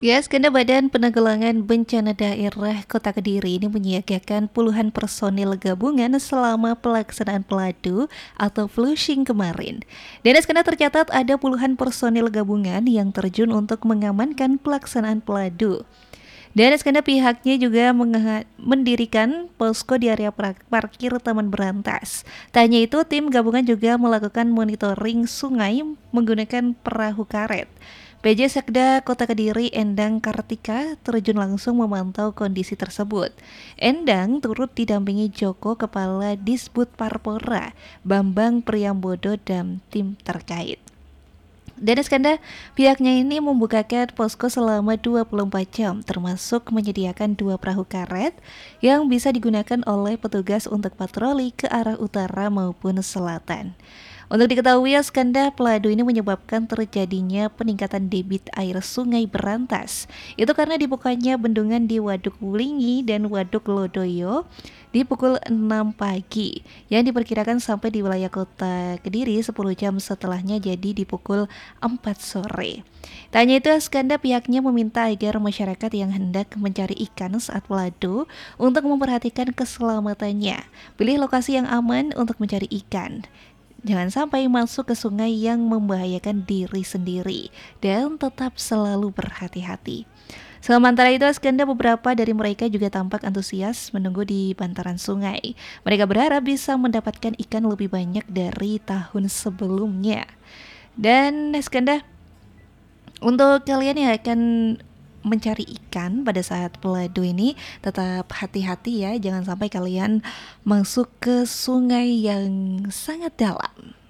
Ya, skena Badan Penanggulangan Bencana Daerah Kota Kediri ini menyiagakan puluhan personil gabungan selama pelaksanaan peladu atau flushing kemarin. Dan skena tercatat ada puluhan personil gabungan yang terjun untuk mengamankan pelaksanaan peladu. Dan skena pihaknya juga mendirikan posko di area parkir Taman Berantas. Tak hanya itu, tim gabungan juga melakukan monitoring sungai menggunakan perahu karet. PJ Sekda Kota Kediri Endang Kartika terjun langsung memantau kondisi tersebut. Endang turut didampingi Joko Kepala Disbud Parpora, Bambang Priambodo dan tim terkait. Dan Iskandar, pihaknya ini membukakan posko selama 24 jam, termasuk menyediakan 2 perahu karet yang bisa digunakan oleh petugas untuk patroli ke arah utara maupun selatan. Untuk diketahui, Iskandar, peladu ini menyebabkan terjadinya peningkatan debit air Sungai Berantas. Itu karena dibukanya bendungan di Waduk Wulingi dan Waduk Lodoyo di pukul 6 pagi yang diperkirakan sampai di wilayah Kota Kediri 10 jam setelahnya, jadi di pukul 4 sore. Tanya itu, Skanda pihaknya meminta agar masyarakat yang hendak mencari ikan saat peladu untuk memperhatikan keselamatannya. Pilih lokasi yang aman untuk mencari ikan. Jangan sampai masuk ke sungai yang membahayakan diri sendiri dan tetap selalu berhati-hati. Sementara itu, Skanda, beberapa dari mereka juga tampak antusias menunggu di bantaran sungai. Mereka berharap bisa mendapatkan ikan lebih banyak dari tahun sebelumnya. Dan Skanda, untuk kalian yang akan mencari ikan pada saat peladu ini, tetap hati-hati ya, jangan sampai kalian masuk ke sungai yang sangat dalam.